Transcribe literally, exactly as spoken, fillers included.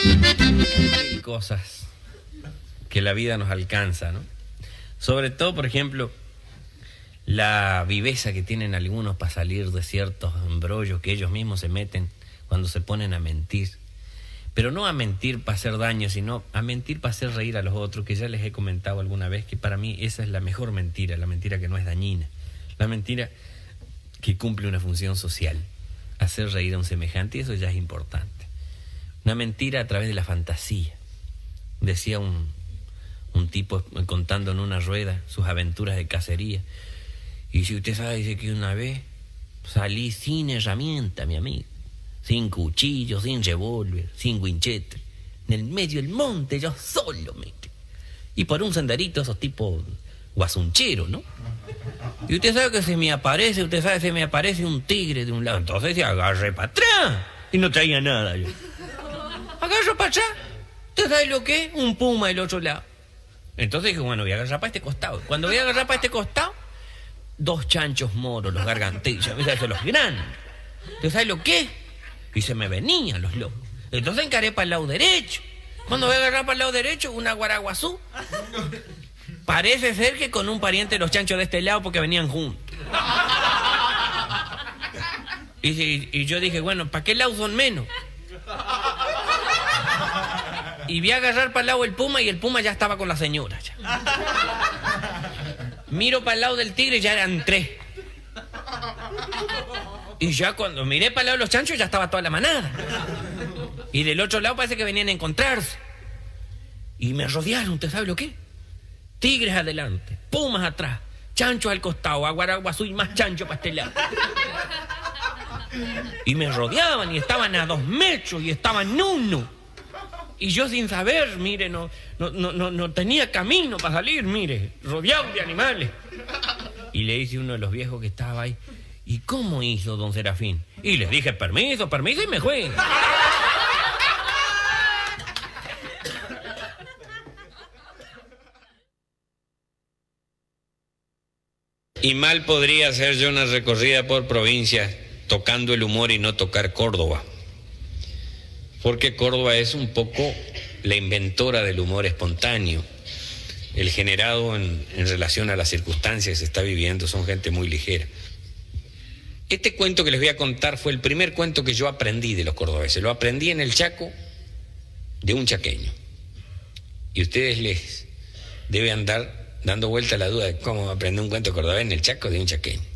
Mil cosas que la vida nos alcanza, ¿no? Sobre todo, por ejemplo, la viveza que tienen algunos para salir de ciertos embrollos que ellos mismos se meten cuando se ponen a mentir. Pero no a mentir para hacer daño, sino a mentir para hacer reír a los otros, que ya les he comentado alguna vez que para mí esa es la mejor mentira, la mentira que no es dañina, la mentira que cumple una función social, hacer reír a un semejante, y eso ya es importante. Una mentira a través de la fantasía. Decía un, un tipo contando en una rueda sus aventuras de cacería, y si usted sabe, dice que una vez salí sin herramienta, mi amigo, sin cuchillo, sin revólver, sin winchester, en el medio del monte, yo solo, mire. Y por un senderito, esos tipos guasuncheros, ¿no? Y usted sabe que se me aparece, usted sabe que se me aparece un tigre de un lado. Entonces se agarré para atrás y no traía nada yo. Agarro para atrás, ¿usted sabe lo que es? Un puma del otro lado. Entonces dije, bueno, voy a agarrar para este costado. Cuando voy a agarrar para este costado, dos chanchos moros, los gargantillos, esos los grandes. ¿Usted sabe lo que es? Y se me venían los locos. Entonces encaré para el lado derecho. Cuando voy a agarrar para el lado derecho, una guaraguazú. Parece ser que con un pariente de los chanchos de este lado, porque venían juntos. Y, y, y yo dije, bueno, ¿para qué lado son menos? Y vi a agarrar para el lado el puma, y el puma ya estaba con la señora. Ya. Miro para el lado del tigre, ya eran tres. Y ya cuando miré para el lado de los chanchos, ya estaba toda la manada. Y del otro lado parece que venían a encontrarse. Y me rodearon, ¿usted sabe lo que? Tigres adelante, pumas atrás, chanchos al costado, aguaraguazú y más chancho para este lado. Y me rodeaban y estaban a dos metros y estaban uno. Y yo sin saber, mire, no, no, no, no, no tenía camino para salir, mire, rodeado de animales. Y le dice uno de los viejos que estaba ahí, ¿y cómo hizo, don Serafín? Y les dije, permiso, permiso, y me fui. Y mal podría hacer yo una recorrida por provincias tocando el humor y no tocar Córdoba. Porque Córdoba es un poco la inventora del humor espontáneo. El generado en, en relación a las circunstancias que se está viviendo, son gente muy ligera. Este cuento que les voy a contar fue el primer cuento que yo aprendí de los cordobeses. Lo aprendí en el Chaco de un chaqueño. Y ustedes les deben andar dando vuelta a la duda de cómo aprender un cuento cordobés en el Chaco de un chaqueño.